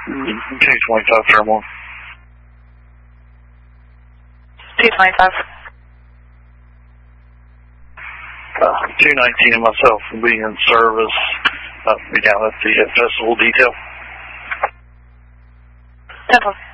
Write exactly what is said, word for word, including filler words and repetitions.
two twenty-five terminal. two twenty-five. Uh, two nineteen and myself will be in service. Uh, be down at the uh, festival detail. Temple.